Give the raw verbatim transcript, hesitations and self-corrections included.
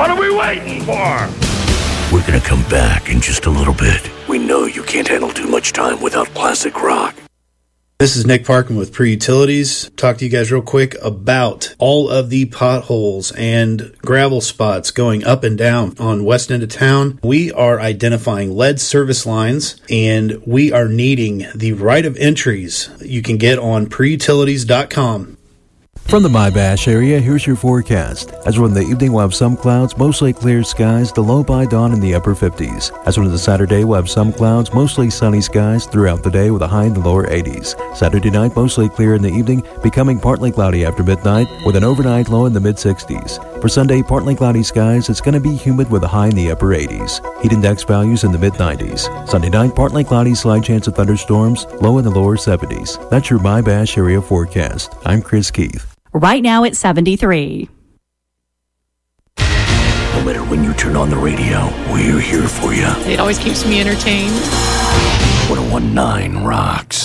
What are we waiting for? We're gonna come back in just a little bit. We know you can't handle too much time without classic rock. This is Nick Parkin with Pre-Utilities. Talk to you guys real quick about all of the potholes and gravel spots going up and down on west end of town. We are identifying lead service lines, and we are needing the right of entries you can get on pre utilities dot com. From the Mybash area, here's your forecast. As from the evening, we'll have some clouds, mostly clear skies, the low by dawn in the upper fifties. As from the Saturday, we'll have some clouds, mostly sunny skies throughout the day with a high in the lower eighties. Saturday night, mostly clear in the evening, becoming partly cloudy after midnight with an overnight low in the mid sixties. For Sunday, partly cloudy skies, it's going to be humid with a high in the upper eighties. Heat index values in the mid nineties. Sunday night, partly cloudy, slight chance of thunderstorms, low in the lower seventies. That's your Mybash area forecast. I'm Chris Keith. Right now it's seventy-three. No matter when you turn on the radio, we're here for you. It always keeps me entertained. one oh one point nine rocks.